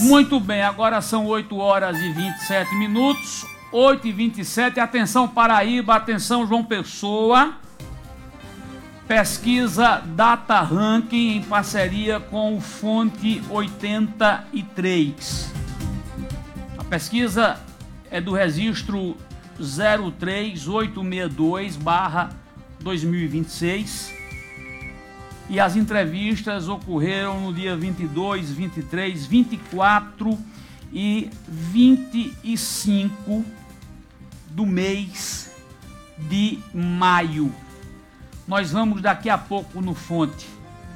Muito bem, agora são 8 horas e 27 minutos. 8h27, atenção Paraíba, atenção João Pessoa. Pesquisa Data Ranking em parceria com o Fonte 83. A pesquisa é do registro 03862/2026 e as entrevistas ocorreram no dia 22, 23, 24 e 25 do mês de maio. Nós vamos daqui a pouco no Fonte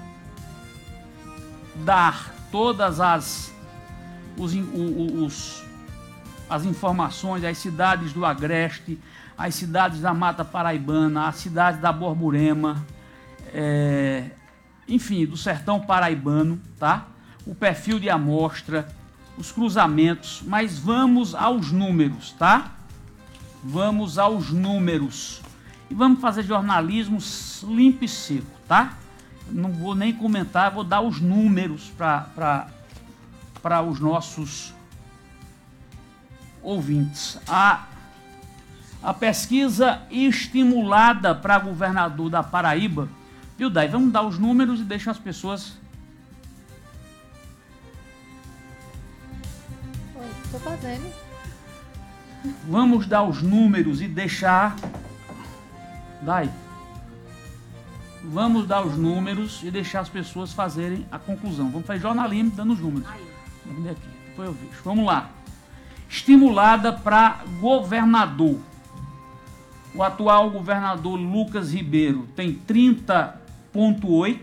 dar todas as informações, as cidades do Agreste, as cidades da Mata Paraibana, as cidades da Borborema, enfim, do sertão paraibano, tá? O perfil de amostra, os cruzamentos, mas vamos aos números, tá? Vamos aos números. E vamos fazer jornalismo limpo e seco, tá? Não vou nem comentar, vou dar os números para os nossos ouvintes. A pesquisa estimulada para governador da Paraíba, viu, Dai? Vamos dar os números e deixam as pessoas... Estou fazendo. Vamos dar os números e deixar... Dai. Vamos dar os números e deixar as pessoas fazerem a conclusão. Vamos fazer jornalismo dando os números. Vou vir aqui, depois eu vejo. Vamos lá. Estimulada para governador. O atual governador Lucas Ribeiro tem 30,8.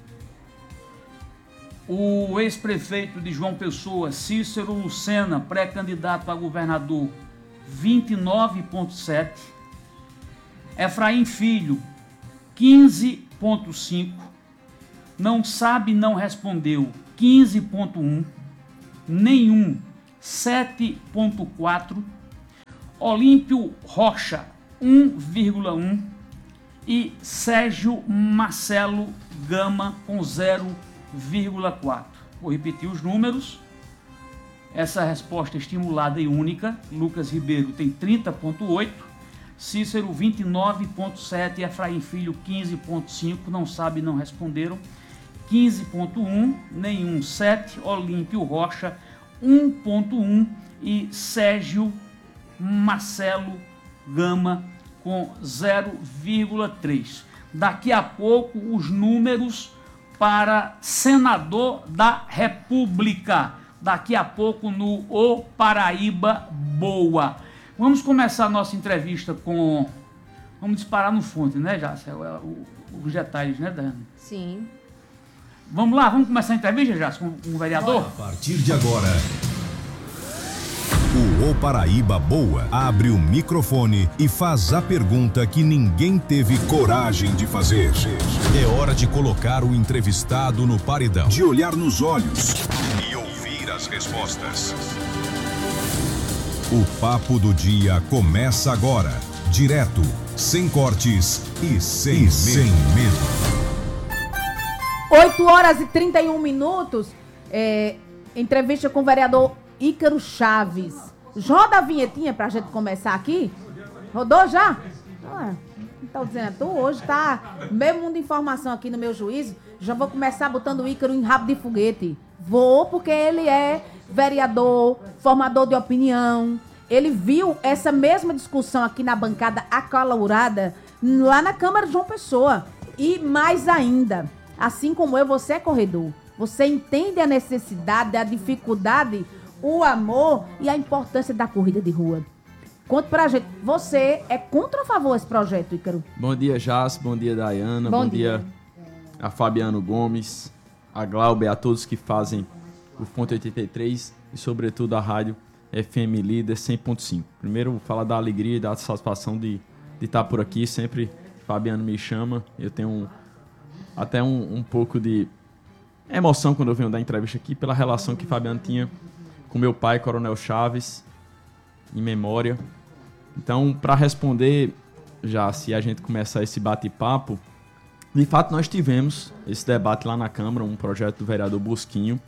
O ex-prefeito de João Pessoa, Cícero Lucena, pré-candidato a governador, 29,7. Efraim Filho, 15,5. Não sabe, não respondeu, 15,1. Nenhum, 7,4. Olímpio Rocha, 1,1. E Sérgio Marcelo Gama, com 0,4. Vou repetir os números. Essa resposta estimulada e única. Lucas Ribeiro tem 30,8. Cícero 29,7 e Efraim Filho 15,5, não sabe, não responderam, 15,1, nenhum 7, Olímpio Rocha 1,1 e Sérgio Marcelo Gama com 0,3. Daqui a pouco os números para senador da República, daqui a pouco no O Paraíba Boa. Vamos começar a nossa entrevista com... Vamos disparar no Fonte, né, Jássio? Os detalhes, né, Dani? Sim. Vamos lá, vamos começar a entrevista, Jássio, com o vereador? A partir de agora, o Paraíba Boa abre o microfone e faz a pergunta que ninguém teve coragem de fazer. É hora de colocar o entrevistado no paredão, de olhar nos olhos e ouvir as respostas. O Papo do Dia começa agora, direto, sem cortes e sem medo. 8 horas e 31 minutos, entrevista com o vereador Ícaro Chaves. Roda a vinhetinha pra gente começar aqui. Rodou já? Então dizendo, tu hoje tá meio mundo de informação aqui no meu juízo. Já vou começar botando o Ícaro em rabo de foguete. Vou, porque ele é vereador, formador de opinião. Ele viu essa mesma discussão aqui na bancada acalorada lá na Câmara de João Pessoa. E mais ainda, assim como eu, você é corredor. Você entende a necessidade, a dificuldade, o amor e a importância da corrida de rua. Conta pra gente, você é contra ou a favor desse projeto, Ícaro? Bom dia, Jássio. Bom dia, Dayana. Bom dia a Fabiano Gomes, a Glauber, a todos que fazem o Fonte 83 e, sobretudo, a rádio FM Líder 100.5. Primeiro, falar da alegria e da satisfação de estar por aqui. Sempre Fabiano me chama. Eu tenho até um pouco de emoção quando eu venho dar entrevista aqui pela relação que Fabiano tinha com meu pai, Coronel Chaves, em memória. Então, para responder, já se a gente começar esse bate-papo, de fato nós tivemos esse debate lá na Câmara, um projeto do vereador Busquinho,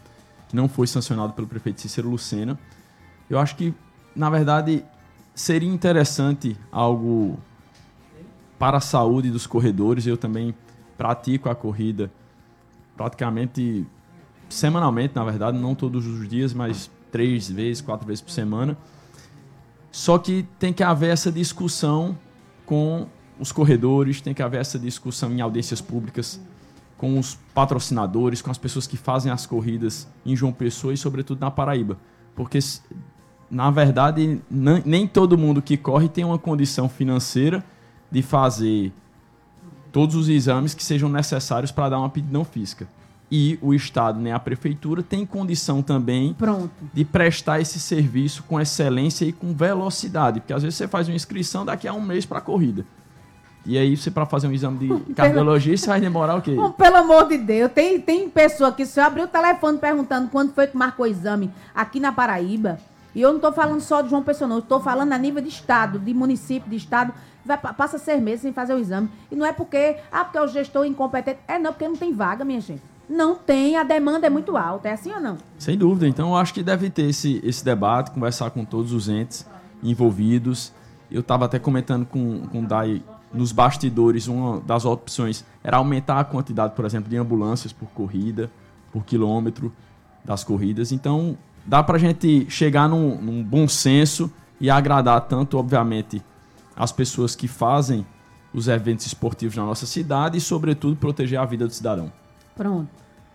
que não foi sancionado pelo prefeito Cícero Lucena. Eu acho que, na verdade, seria interessante algo para a saúde dos corredores. Eu também pratico a corrida praticamente semanalmente, na verdade, não todos os dias, mas 3 vezes, 4 vezes por semana. Só que tem que haver essa discussão com os corredores, tem que haver essa discussão em audiências públicas, com os patrocinadores, com as pessoas que fazem as corridas em João Pessoa e, sobretudo, na Paraíba. Porque, na verdade, nem todo mundo que corre tem uma condição financeira de fazer todos os exames que sejam necessários para dar uma aptidão física. E o Estado, né, a Prefeitura, tem condição também de prestar esse serviço com excelência e com velocidade. Porque às vezes você faz uma inscrição daqui a um mês para a corrida. E aí, você para fazer um exame de cardiologia, você vai demorar o quê? Pelo amor de Deus, tem pessoa que se abriu o telefone perguntando quando foi que marcou o exame aqui na Paraíba. E eu não estou falando só de João Pessoa, não. Eu estou falando a nível de estado, de município, de estado. Passa 6 meses sem fazer o exame. E não é porque é o gestor incompetente. Não, porque não tem vaga, minha gente. Não tem, a demanda é muito alta. É assim ou não? Sem dúvida. Então, eu acho que deve ter esse debate, conversar com todos os entes envolvidos. Eu estava até comentando com o Dai nos bastidores, uma das opções era aumentar a quantidade, por exemplo, de ambulâncias por corrida, por quilômetro das corridas. Então, dá para a gente chegar num bom senso e agradar tanto, obviamente, as pessoas que fazem os eventos esportivos na nossa cidade e, sobretudo, proteger a vida do cidadão. Pronto.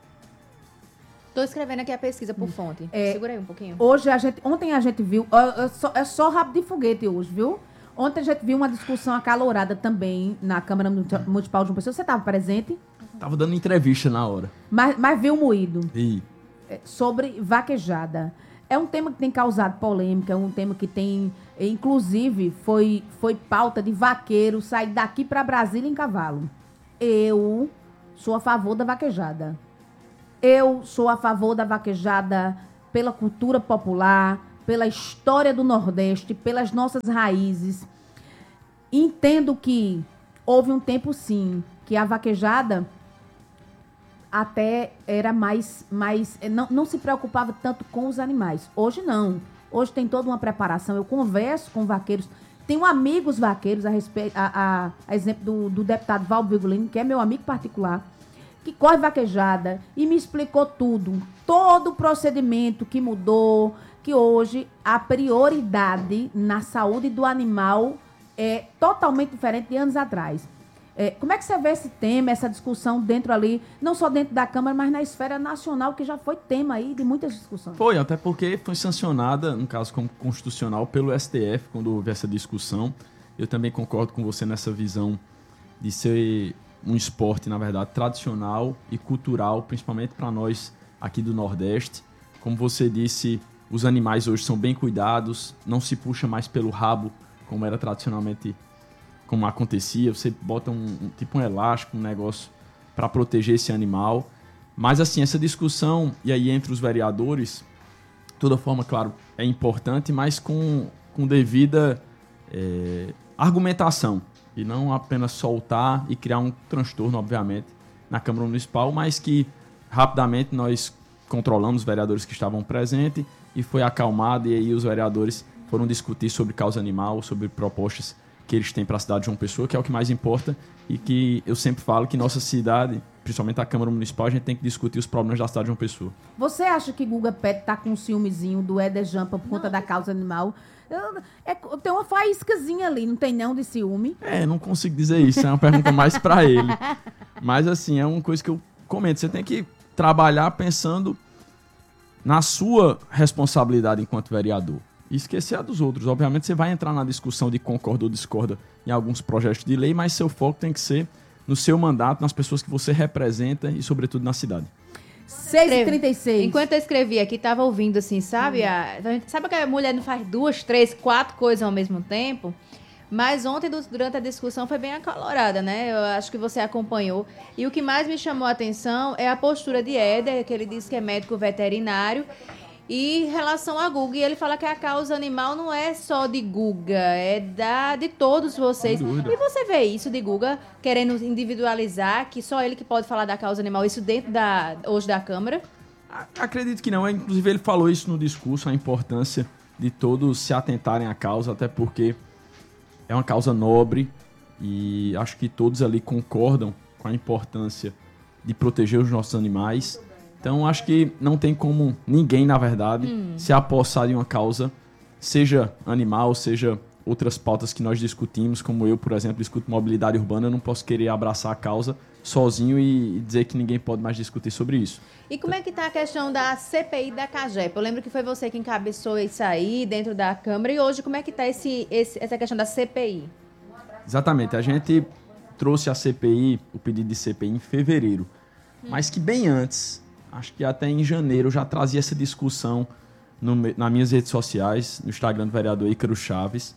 Tô escrevendo aqui a pesquisa por fonte. Segura aí um pouquinho. Ontem a gente viu... É só rabo de foguete hoje, viu? Ontem a gente viu uma discussão acalorada também na Câmara Municipal de João Pessoa. Você estava presente? Tava dando entrevista na hora. Mas viu moído. E... sobre vaquejada. É um tema que tem causado polêmica, é um tema que tem... Inclusive, foi pauta de vaqueiro sair daqui para Brasília em cavalo. Eu sou a favor da vaquejada. Eu sou a favor da vaquejada pela cultura popular, pela história do Nordeste, pelas nossas raízes. Entendo que houve um tempo, sim, que a vaquejada até era mais não se preocupava tanto com os animais. Hoje não. Hoje tem toda uma preparação. Eu converso com vaqueiros. Tenho amigos vaqueiros, a exemplo do deputado Valdo Virgulino, que é meu amigo particular, que corre vaquejada e me explicou tudo. Todo o procedimento que mudou, que hoje a prioridade na saúde do animal é totalmente diferente de anos atrás. Como é que você vê esse tema, essa discussão dentro ali, não só dentro da Câmara, mas na esfera nacional, que já foi tema aí de muitas discussões? Foi, até porque foi sancionada, no caso como constitucional, pelo STF, quando houve essa discussão. Eu também concordo com você nessa visão de ser um esporte, na verdade, tradicional e cultural, principalmente para nós aqui do Nordeste. Como você disse, os animais hoje são bem cuidados, não se puxa mais pelo rabo, como era tradicionalmente, como acontecia. Você bota tipo um elástico, um negócio para proteger esse animal. Mas, assim, essa discussão, e aí entre os vereadores, de toda forma, claro, é importante, mas com devida argumentação. E não apenas soltar e criar um transtorno, obviamente, na Câmara Municipal, mas que rapidamente nós controlamos os vereadores que estavam presentes e foi acalmado, e aí os vereadores foram discutir sobre causa animal, sobre propostas que eles têm para a cidade de João Pessoa, que é o que mais importa, e que eu sempre falo que nossa cidade, principalmente a Câmara Municipal, a gente tem que discutir os problemas da cidade de João Pessoa. Você acha que Guga Pet tá com um ciúmezinho do Éder Jampa por conta da causa animal? Tem uma faíscazinha ali, não tem não de ciúme? Não consigo dizer isso, é uma pergunta mais para ele. Mas, assim, é uma coisa que eu comento. Você tem que trabalhar pensando na sua responsabilidade enquanto vereador e esquecer a dos outros. Obviamente, você vai entrar na discussão de concorda ou discorda em alguns projetos de lei, mas seu foco tem que ser no seu mandato, nas pessoas que você representa e, sobretudo, na cidade. 6h36. Enquanto eu escrevi aqui, tava ouvindo assim, sabe? Sabe que a mulher não faz 2, 3, 4 coisas ao mesmo tempo? Mas ontem, durante a discussão, foi bem acalorada, né? Eu acho que você acompanhou. E o que mais me chamou a atenção é a postura de Éder, que ele diz que é médico veterinário, e em relação a Guga. E ele fala que a causa animal não é só de Guga, é de todos vocês. E você vê isso de Guga querendo individualizar, que só ele que pode falar da causa animal, isso dentro hoje da Câmara? Acredito que não. Inclusive, ele falou isso no discurso, a importância de todos se atentarem à causa, até porque é uma causa nobre e acho que todos ali concordam com a importância de proteger os nossos animais. Então, acho que não tem como ninguém, na verdade, se apossar de uma causa, seja animal, seja outras pautas que nós discutimos, como eu, por exemplo, discuto mobilidade urbana, eu não posso querer abraçar a causa sozinho e dizer que ninguém pode mais discutir sobre isso. E como é que está a questão da CPI da CAGEP? Eu lembro que foi você que encabeçou isso aí dentro da Câmara, e hoje como é que está essa questão da CPI? Exatamente, a gente trouxe a CPI, o pedido de CPI em fevereiro, mas que bem antes, acho que até em janeiro, eu já trazia essa discussão nas minhas redes sociais, no Instagram do vereador Ícaro Chaves,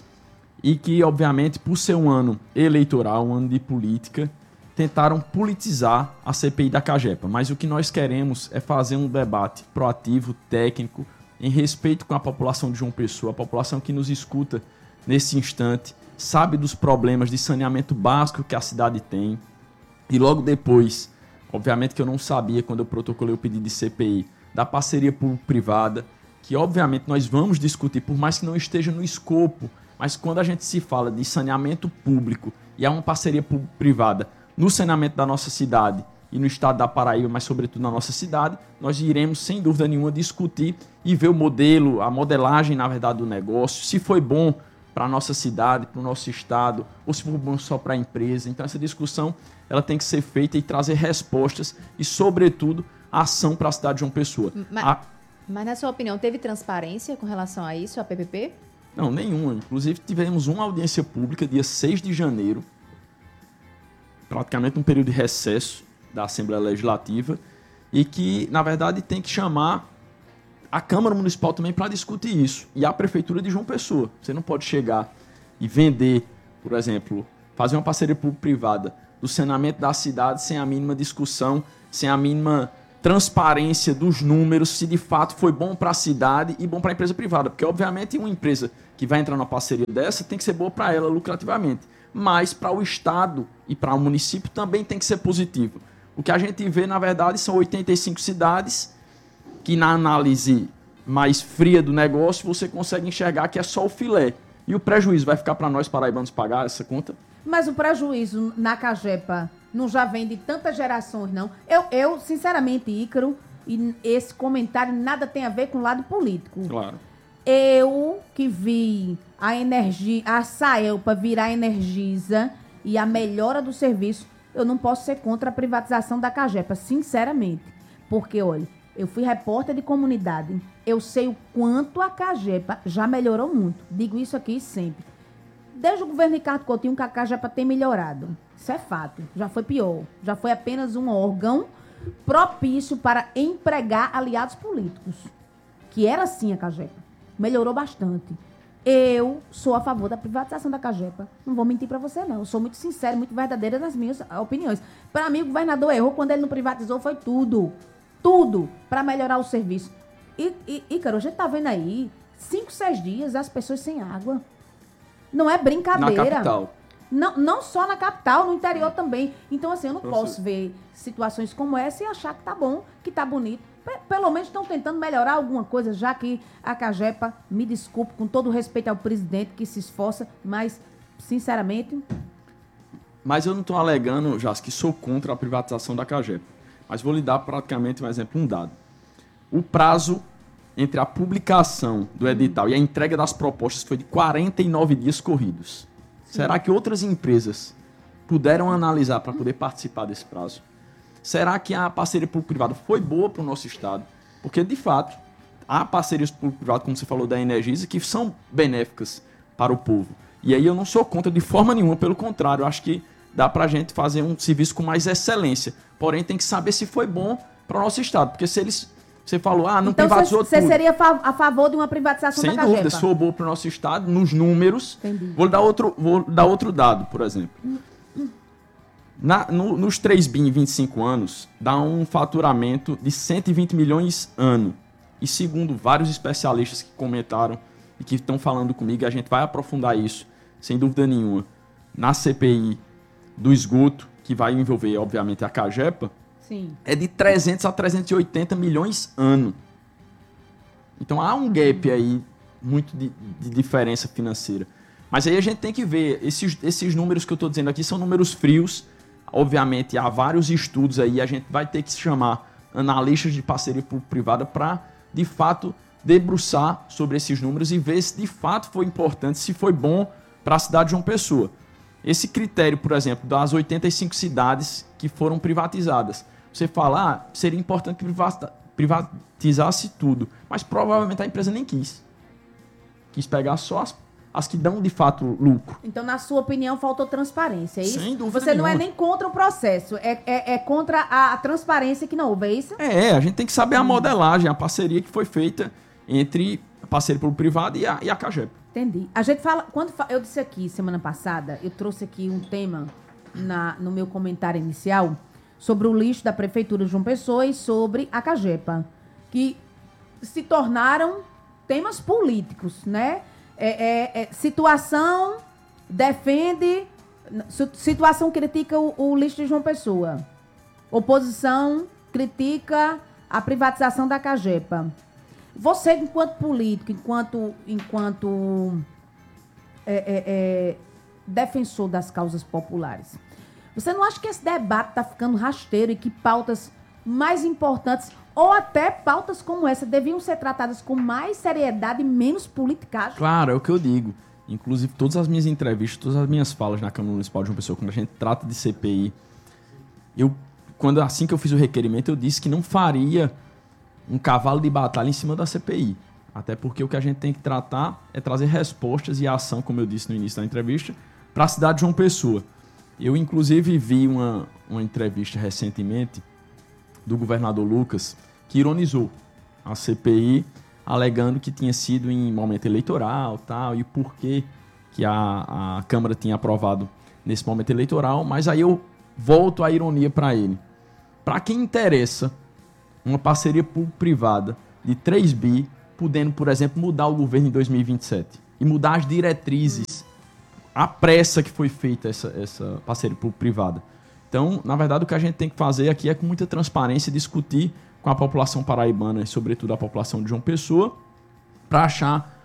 e que, obviamente, por ser um ano eleitoral, um ano de política, tentaram politizar a CPI da CAGEPA. Mas o que nós queremos é fazer um debate proativo, técnico, em respeito com a população de João Pessoa, a população que nos escuta nesse instante, sabe dos problemas de saneamento básico que a cidade tem. E logo depois, obviamente que eu não sabia quando eu protocolei o pedido de CPI, da parceria público-privada, que obviamente nós vamos discutir, por mais que não esteja no escopo, mas quando a gente se fala de saneamento público e há uma parceria público-privada no saneamento da nossa cidade e no estado da Paraíba, mas sobretudo na nossa cidade, nós iremos, sem dúvida nenhuma, discutir e ver o modelo, a modelagem, na verdade, do negócio, se foi bom para a nossa cidade, para o nosso estado, ou se foi bom só para a empresa. Então, essa discussão ela tem que ser feita e trazer respostas e, sobretudo, ação para a cidade de João Pessoa. Mas, na sua opinião, teve transparência com relação a isso, a PPP? Não, nenhuma. Inclusive, tivemos uma audiência pública, dia 6 de janeiro, praticamente um período de recesso da Assembleia Legislativa, e que, na verdade, tem que chamar a Câmara Municipal também para discutir isso, e a Prefeitura de João Pessoa. Você não pode chegar e vender, por exemplo, fazer uma parceria público-privada do saneamento da cidade sem a mínima discussão, sem a mínima transparência dos números, se de fato foi bom para a cidade e bom para a empresa privada. Porque, obviamente, uma empresa que vai entrar numa parceria dessa tem que ser boa para ela lucrativamente. Mas para o Estado e para o município também tem que ser positivo. O que a gente vê, na verdade, são 85 cidades que, na análise mais fria do negócio, você consegue enxergar que é só o filé. E o prejuízo vai ficar para nós paraibanos pagar essa conta? Mas o prejuízo na CAGEPA não já vem de tantas gerações, não? Eu sinceramente, Ícaro, e esse comentário nada tem a ver com o lado político. Claro. Eu que vi a Saelpa virar Energisa e a melhora do serviço, eu não posso ser contra a privatização da CAGEPA, sinceramente. Porque, olha, eu fui repórter de comunidade, eu sei o quanto a CAGEPA já melhorou muito. Digo isso aqui sempre. Desde o governo Ricardo Coutinho que a CAGEPA tem melhorado. Isso é fato. Já foi pior. Já foi apenas um órgão propício para empregar aliados políticos. Que era assim a CAGEPA. Melhorou bastante. Eu sou a favor da privatização da CAGEPA. Não vou mentir para você, não. Eu sou muito sincera, muito verdadeira nas minhas opiniões. Para mim, o governador errou quando ele não privatizou. Foi tudo. Tudo para melhorar o serviço. Ícaro, a gente tá vendo aí 5, 6 dias as pessoas sem água. Não é brincadeira. Na capital. Não só na capital, no interior também. Então, assim, eu não posso ver situações como essa e achar que tá bom, que tá bonito. Pelo menos estão tentando melhorar alguma coisa, já que a CAGEPA, me desculpe, com todo o respeito ao presidente que se esforça, mas, sinceramente... Mas eu não estou alegando, Jas, que sou contra a privatização da CAGEPA. Mas vou lhe dar praticamente um exemplo, um dado. O prazo entre a publicação do edital e a entrega das propostas foi de 49 dias corridos. Sim. Será que outras empresas puderam analisar para poder participar desse prazo? Será que a parceria público-privada foi boa para o nosso estado? Porque, de fato, há parcerias público-privadas, como você falou, da Energisa, que são benéficas para o povo. E aí eu não sou contra de forma nenhuma, pelo contrário, eu acho que dá para a gente fazer um serviço com mais excelência. Porém, tem que saber se foi bom para o nosso estado. Porque se eles... Você falou, não então, privatizou tudo. Você seria a favor de uma privatização da CAGEPA? Sem dúvida, se for bom para o nosso estado, nos números. Entendi. Vou dar outro dado, por exemplo. Nos 3 bi em 25 anos, dá um faturamento de 120 milhões ano. E segundo vários especialistas que comentaram e que estão falando comigo, a gente vai aprofundar isso, sem dúvida nenhuma, na CPI do esgoto, que vai envolver, obviamente, a CAGEPA. Sim. é de 300 a 380 milhões ano. Então há um gap aí muito de diferença financeira. Mas aí a gente tem que ver, esses números que eu estou dizendo aqui são números frios. Obviamente há vários estudos aí, a gente vai ter que chamar analistas de parceria público-privada para, de fato, debruçar sobre esses números e ver se de fato foi importante, se foi bom para a cidade de João Pessoa. Esse critério, por exemplo, das 85 cidades que foram privatizadas. Você fala, seria importante que privatizasse tudo, mas provavelmente a empresa nem quis. Quis pegar só as que dão de fato lucro. Então, na sua opinião, faltou transparência, é isso? Sem dúvida Você não é nenhuma. nem contra o processo, é contra a transparência que não houve, é isso? A gente tem que saber a modelagem, a parceria que foi feita entre a parceria público-privada e a CAGEP. Entendi. A gente fala, eu disse aqui semana passada, eu trouxe aqui um tema no meu comentário inicial sobre o lixo da Prefeitura de João Pessoa e sobre a CAGEPA, que se tornaram temas políticos, né? Situação defende, situação critica o lixo de João Pessoa. Oposição critica a privatização da CAGEPA. Você, enquanto político, enquanto defensor das causas populares, você não acha que esse debate está ficando rasteiro e que pautas mais importantes, ou até pautas como essa, deviam ser tratadas com mais seriedade e menos politicagem? Claro, é o que eu digo. Inclusive, todas as minhas entrevistas, todas as minhas falas na Câmara Municipal de João Pessoa, quando a gente trata de CPI, assim que eu fiz o requerimento, eu disse que não faria um cavalo de batalha em cima da CPI. Até porque o que a gente tem que tratar é trazer respostas e ação, como eu disse no início da entrevista, para a cidade de João Pessoa. Eu, inclusive, vi uma entrevista recentemente do governador Lucas, que ironizou a CPI, alegando que tinha sido em momento eleitoral, tal, e por que a Câmara tinha aprovado nesse momento eleitoral. Mas aí eu volto a ironia para ele. Para quem interessa uma parceria público-privada de 3 bi, podendo, por exemplo, mudar o governo em 2027 e mudar as diretrizes, a pressa que foi feita essa parceria público-privada. Então, na verdade, o que a gente tem que fazer aqui é, com muita transparência, discutir com a população paraibana e, sobretudo, a população de João Pessoa, para achar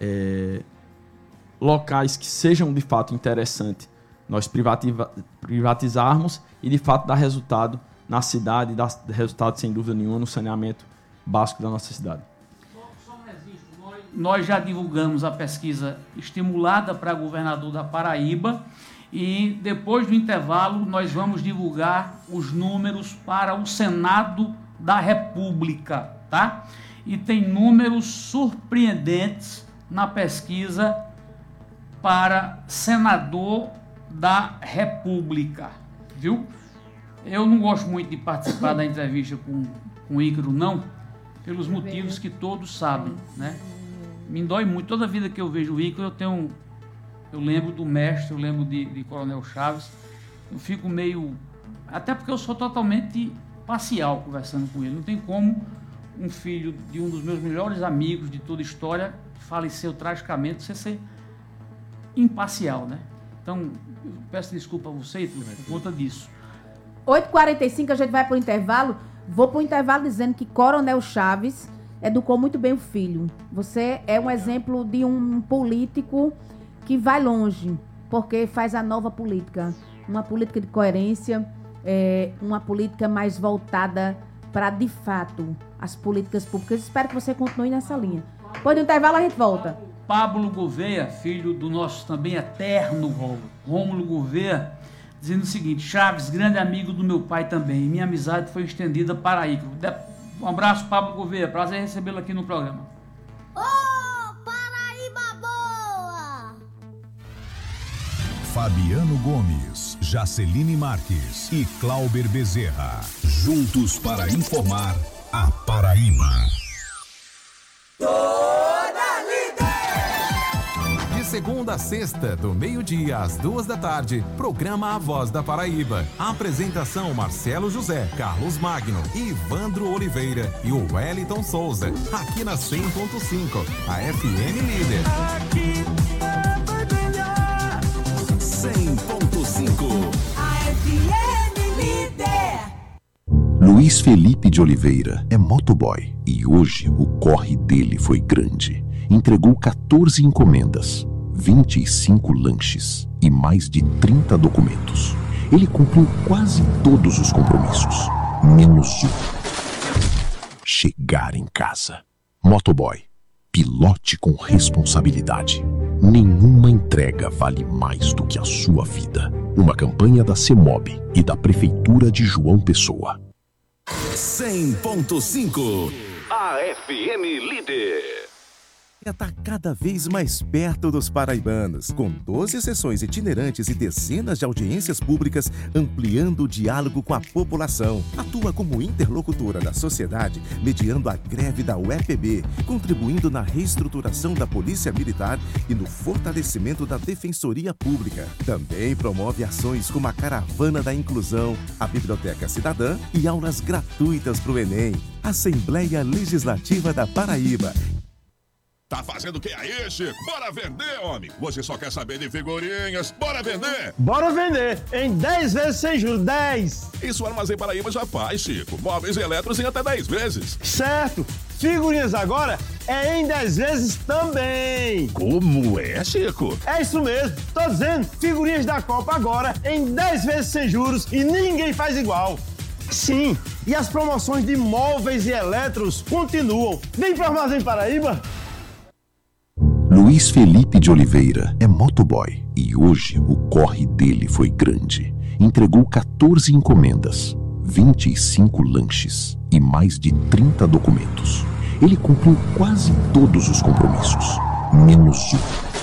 locais que sejam, de fato, interessantes nós privatizarmos e, de fato, dar resultado na cidade, dar resultado, sem dúvida nenhuma, no saneamento básico da nossa cidade. Só um registro. Nós já divulgamos a pesquisa estimulada para governador da Paraíba e, depois do intervalo, nós vamos divulgar os números para o Senado da República, tá? E tem números surpreendentes na pesquisa para senador da República, viu? Eu não gosto muito de participar da entrevista com o Ícaro, não, pelos motivos que todos sabem, né? Me dói muito. Toda vida que eu vejo o Ícaro, eu lembro do mestre, eu lembro de Coronel Chaves. Eu fico meio... Até porque eu sou totalmente parcial conversando com ele. Não tem como um filho de um dos meus melhores amigos de toda a história faleceu tragicamente, você ser imparcial, né? Então, eu peço desculpa a você por conta disso. 8h45, a gente vai para o intervalo. Vou para o intervalo dizendo que Coronel Chaves educou muito bem o filho. Você é um exemplo de um político que vai longe, porque faz a nova política. Uma política de coerência, uma política mais voltada para, de fato, as políticas públicas. Espero que você continue nessa linha. Depois do intervalo, a gente volta. Pablo Gouveia, filho do nosso também eterno Rômulo Gouveia, dizendo o seguinte: Chaves, grande amigo do meu pai também, e minha amizade foi estendida para Ícaro. Um abraço, Pablo Gouveia, prazer em recebê-lo aqui no programa. Ô, Paraíba boa! Fabiano Gomes, Jaceline Marques e Clauber Bezerra, juntos para informar a Paraíba. Segunda a sexta, do meio-dia às 14h, programa A Voz da Paraíba. Apresentação: Marcelo José, Carlos Magno, Ivandro Oliveira e o Wellington Souza. Aqui na 100.5, a FM Líder. Aqui vai brilhar. 100.5, a FM Líder. Luiz Felipe de Oliveira é motoboy e hoje o corre dele foi grande. Entregou 14 encomendas, 25 lanches e mais de 30 documentos. Ele cumpriu quase todos os compromissos, menos um: chegar em casa. Motoboy, pilote com responsabilidade. Nenhuma entrega vale mais do que a sua vida. Uma campanha da CEMOB e da Prefeitura de João Pessoa. 100.5 A FM Líder. Está cada vez mais perto dos paraibanos, com 12 sessões itinerantes e dezenas de audiências públicas, ampliando o diálogo com a população. Atua como interlocutora da sociedade, mediando a greve da UEPB, contribuindo na reestruturação da Polícia Militar e no fortalecimento da Defensoria Pública. Também promove ações como a Caravana da Inclusão, a Biblioteca Cidadã e aulas gratuitas para o Enem. Assembleia Legislativa da Paraíba. Tá fazendo o que aí, Chico? Bora vender, homem! Você só quer saber de figurinhas. Bora vender! Bora vender! Em 10 vezes sem juros, 10! Isso o Armazém Paraíba já faz, Chico. Móveis e eletros em até 10 vezes. Certo! Figurinhas agora é em 10 vezes também! Como é, Chico? É isso mesmo! Tô dizendo, figurinhas da Copa agora em 10 vezes sem juros e ninguém faz igual! Sim, e as promoções de móveis e eletros continuam. Vem pro Armazém Paraíba! Luiz Felipe de Oliveira é motoboy e hoje o corre dele foi grande. Entregou 14 encomendas, 25 lanches e mais de 30 documentos. Ele cumpriu quase todos os compromissos, menos um: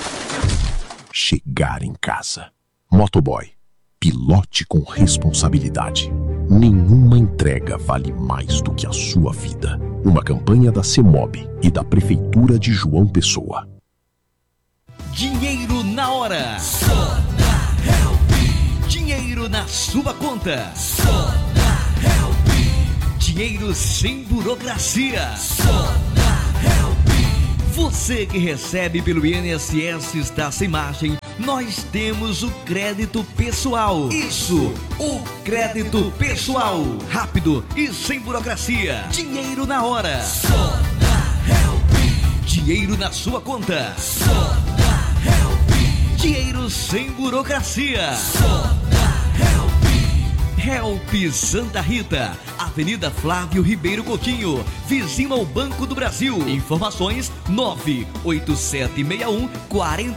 chegar em casa. Motoboy, pilote com responsabilidade. Nenhuma entrega vale mais do que a sua vida. Uma campanha da CEMOB e da Prefeitura de João Pessoa. Dinheiro na hora. Só na Help. Dinheiro na sua conta. Só na Help. Dinheiro sem burocracia. Só na Help. Você que recebe pelo INSS está sem margem. Nós temos o crédito pessoal. Isso, o crédito pessoal. Rápido e sem burocracia. Dinheiro na hora. Só na Help. Dinheiro na sua conta. Só na Help. Dinheiro sem burocracia. Só na Help. Help Santa Rita, Avenida Flávio Ribeiro Coutinho, vizinho ao Banco do Brasil. Informações 98761 40